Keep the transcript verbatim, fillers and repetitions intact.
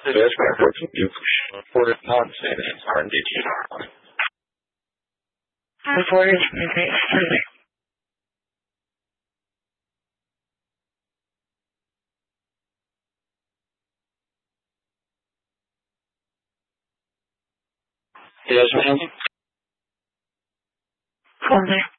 This record you for non-savings R and D team. Recorded in Yes, ma'am. From there.